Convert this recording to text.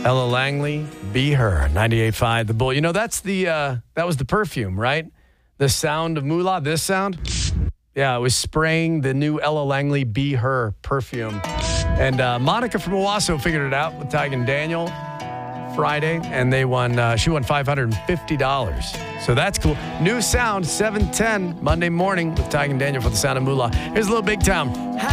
Ella Langley, Be Her, 98.5 The Bull. You know, that's that was the perfume, right? The sound of Moolah, this sound? Yeah, it was spraying the new Ella Langley Be Her perfume. And Monica from Owasso figured it out with Tig and Daniel Friday, and they won. She won $550. So that's cool. New sound, 7:10 Monday morning with Tig and Daniel for the Sound of Moolah. Here's a little Big Town.